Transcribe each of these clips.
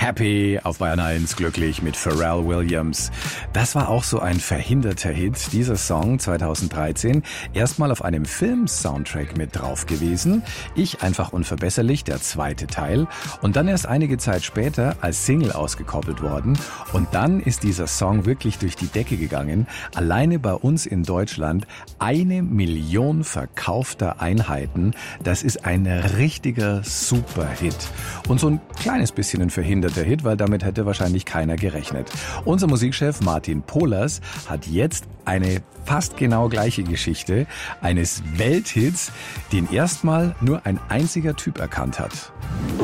Happy auf Bayern 1, glücklich mit Pharrell Williams. Das war auch so ein verhinderter Hit, dieser Song 2013. Erstmal auf einem Film-Soundtrack mit drauf gewesen. Ich einfach unverbesserlich, der zweite Teil. Und dann erst einige Zeit später als Single ausgekoppelt worden. Und dann ist dieser Song wirklich durch die Decke gegangen. Alleine bei uns in Deutschland 1 Million verkaufter Einheiten. Das ist ein richtiger Super-Hit. Und so ein kleines bisschen ein verhinderter Hit, weil damit hätte wahrscheinlich keiner gerechnet. Unser Musikchef Martin Pohlers hat jetzt eine fast genau gleiche Geschichte eines Welthits, den erstmal nur ein einziger Typ erkannt hat.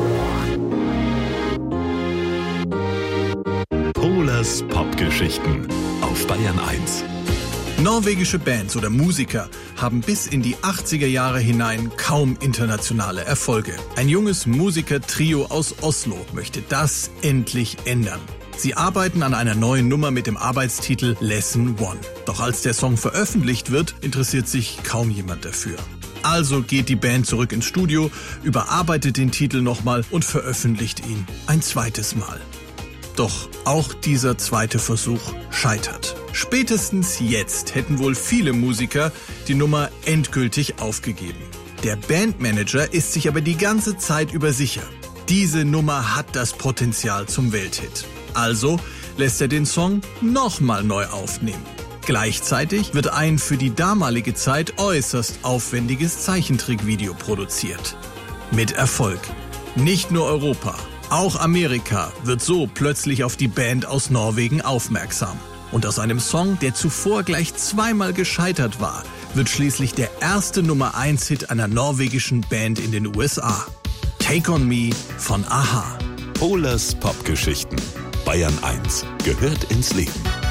Pohlers Popgeschichten auf Bayern 1. Norwegische Bands oder Musiker haben bis in die 80er Jahre hinein kaum internationale Erfolge. Ein junges Musikertrio aus Oslo möchte das endlich ändern. Sie arbeiten an einer neuen Nummer mit dem Arbeitstitel Lesson One. Doch als der Song veröffentlicht wird, interessiert sich kaum jemand dafür. Also geht die Band zurück ins Studio, überarbeitet den Titel nochmal und veröffentlicht ihn ein zweites Mal. Doch auch dieser zweite Versuch scheitert. Spätestens jetzt hätten wohl viele Musiker die Nummer endgültig aufgegeben. Der Bandmanager ist sich aber die ganze Zeit über sicher. Diese Nummer hat das Potenzial zum Welthit. Also lässt er den Song nochmal neu aufnehmen. Gleichzeitig wird ein für die damalige Zeit äußerst aufwendiges Zeichentrickvideo produziert. Mit Erfolg. Nicht nur Europa, auch Amerika wird so plötzlich auf die Band aus Norwegen aufmerksam. Und aus einem Song, der zuvor gleich zweimal gescheitert war, wird schließlich der erste Nummer-1-Hit einer norwegischen Band in den USA. Take on Me von a-ha. Pohlers Popgeschichten. Bayern 1 gehört ins Leben.